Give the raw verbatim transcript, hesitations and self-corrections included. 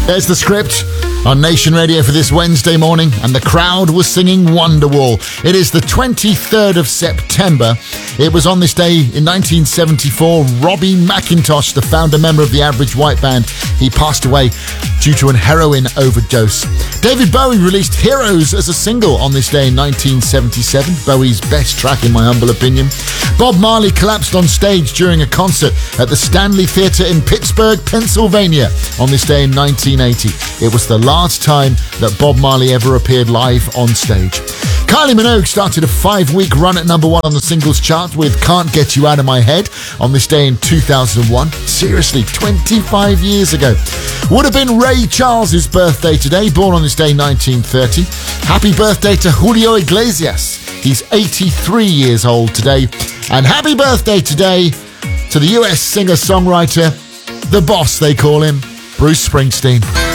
There's the script on Nation Radio for this Wednesday morning, and the crowd was singing Wonderwall. It is the twenty-third of September. It was on this day in nineteen seventy-four, Robbie McIntosh, the founder member of the Average White Band, he passed away due to an heroin overdose. David Bowie released Heroes as a single on this day in nineteen seventy-seven, Bowie's best track in my humble opinion. Bob Marley collapsed on stage during a concert at the Stanley Theatre in Pittsburgh, Pennsylvania on this day in nineteen eighty. It was the last time that Bob Marley ever appeared live on stage. Kylie Minogue started a five-week run at number one on the singles chart with Can't Get You Out of My Head on this day in two thousand one. Seriously, twenty-five years ago. Would have been Ray Charles' birthday today, born on this day nineteen thirty. Happy birthday to Julio Iglesias. He's eighty-three years old today. And happy birthday today to the U S singer-songwriter, the boss they call him, Bruce Springsteen.